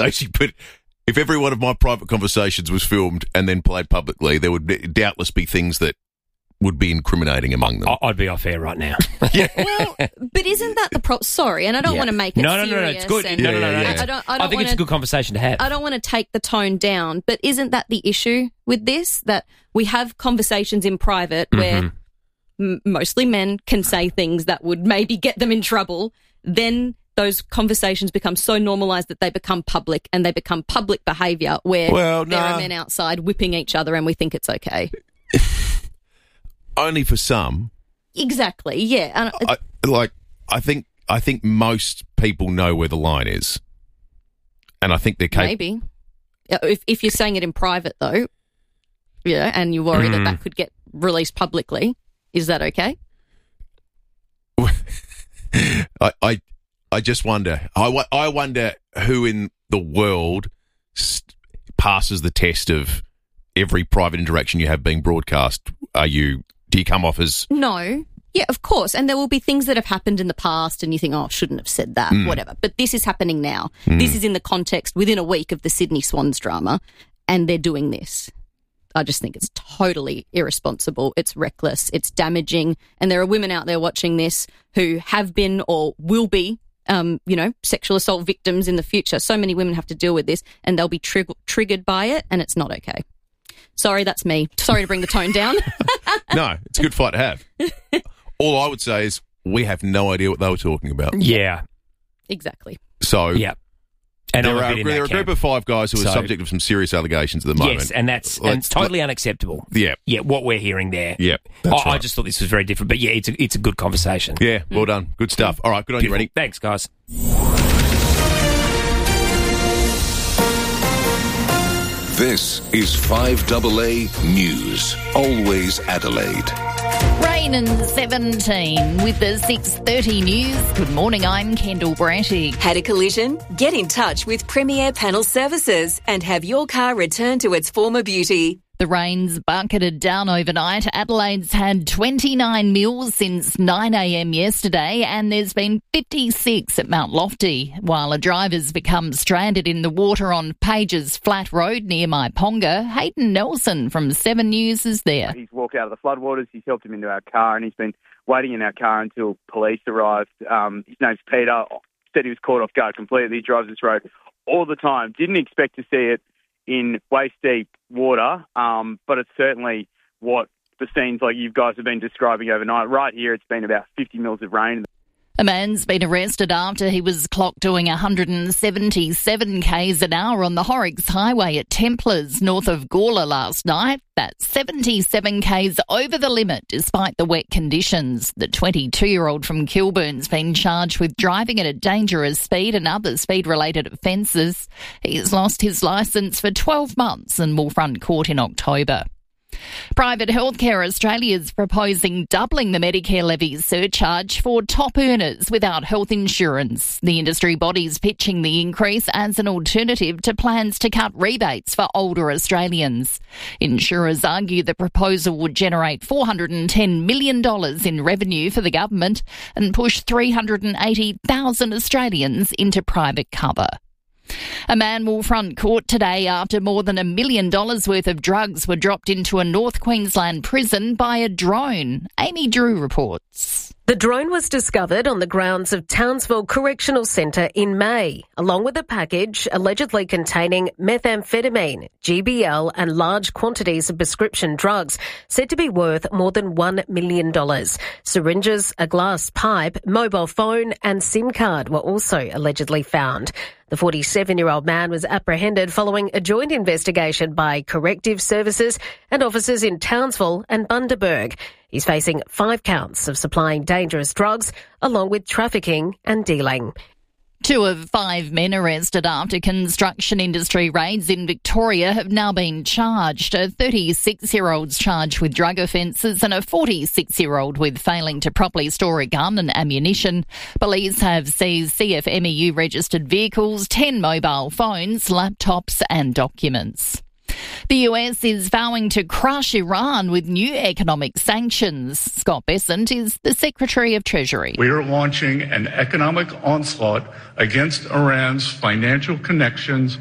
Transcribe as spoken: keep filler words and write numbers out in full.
Stacey, but if every one of my private conversations was filmed and then played publicly, there would doubtless be things that would be incriminating among them. I'd be off air right now. Yeah. Well, but isn't that the problem? Sorry, and I don't Yeah. want to make it No, no, serious. no, no, it's good. and- No, no, no, Yeah, no. yeah, I, yeah. I don't. I I don't think want it's a good conversation to have. I don't want to take the tone down, but isn't that the issue with this? That we have conversations in private where Mm-hmm. m- mostly men can say things that would maybe get them in trouble. Then those conversations become so normalised that they become public, and they become public behaviour where Well, there nah. are men outside whipping each other, and we think it's okay. Only for some. Exactly. Yeah. And I, like, I think I think most people know where the line is. And I think they're capable. maybe if if you're saying it in private though, yeah, and you worry that that could get released publicly, is that okay? I, I I just wonder. I, wo- I wonder who in the world st- passes the test of every private interaction you have being broadcast. Are you? Do you come off as? No. Yeah, of course. And there will be things that have happened in the past and you think, oh, shouldn't have said that, whatever. But this is happening now. This is in the context within a week of the Sydney Swans drama, and they're doing this. I just think it's totally irresponsible. It's reckless. It's damaging. And there are women out there watching this who have been or will be, um, you know, sexual assault victims in the future. So many women have to deal with this, and they'll be trig- triggered by it, and it's not okay. Sorry, that's me. Sorry to bring the tone down. No, it's a good fight to have. All I would say is we have no idea what they were talking about. Yeah. Exactly. So Yeah. And there I'm a are, bit in there that are a camp. group of five guys who are So- subject of some serious allegations at the moment. Yes, and that's Like- and it's totally unacceptable. Yeah. Yeah, what we're hearing there. Yeah, I, that's I right. just thought this was very different, but yeah, it's a, it's a good conversation. Yeah, well done. Good stuff. All right, good on you, Beautiful. Rennie. Thanks, guys. This is five A A News. Always Adelaide. Rain and seventeen with the six thirty news. Good morning, I'm Kendall Bratty. Had a collision? Get in touch with Premier Panel Services and have your car returned to its former beauty. The rain's bucketed down overnight. Adelaide's had twenty-nine mils since nine a m yesterday, and there's been fifty-six at Mount Lofty, while a driver's become stranded in the water on Pages Flat Road near Maiponga. Hayden Nelson from Seven News is there. He's walked out of the floodwaters, he's helped him into our car, and he's been waiting in our car until police arrived. Um, his name's Peter. Said he was caught off guard completely. He drives this road all the time. Didn't expect to see it in waist-deep water, um, but it's certainly what the scenes like you guys have been describing overnight. Right here, it's been about fifty mils of rain. A man's been arrested after he was clocked doing one hundred seventy-seven k's an hour on the Horrocks Highway at Templars, north of Gawler last night. That's seventy-seven k's over the limit despite the wet conditions. The twenty-two-year-old from Kilburn's been charged with driving at a dangerous speed and other speed-related offences. He's lost his licence for twelve months and will front court in October. Private Healthcare Australia is proposing doubling the Medicare levy surcharge for top earners without health insurance. The industry body's pitching the increase as an alternative to plans to cut rebates for older Australians. Insurers argue the proposal would generate four hundred ten million dollars in revenue for the government and push three hundred eighty thousand Australians into private cover. A man will front court today after more than a million dollars worth of drugs were dropped into a North Queensland prison by a drone. Amy Drew reports. The drone was discovered on the grounds of Townsville Correctional Centre in May, along with a package allegedly containing methamphetamine, G B L and large quantities of prescription drugs said to be worth more than one million dollars. Syringes, a glass pipe, mobile phone and SIM card were also allegedly found. The forty-seven-year-old man was apprehended following a joint investigation by Corrective Services and officers in Townsville and Bundaberg. He's facing five counts of supplying dangerous drugs along with trafficking and dealing. Two of five men arrested after construction industry raids in Victoria have now been charged. A thirty-six-year-old's charged with drug offences and a forty-six-year-old with failing to properly store a gun and ammunition. Police have seized C F M E U registered vehicles, ten mobile phones, laptops and documents. The U S is vowing to crush Iran with new economic sanctions. Scott Bessent is the Secretary of Treasury. We are launching an economic onslaught against Iran's financial connections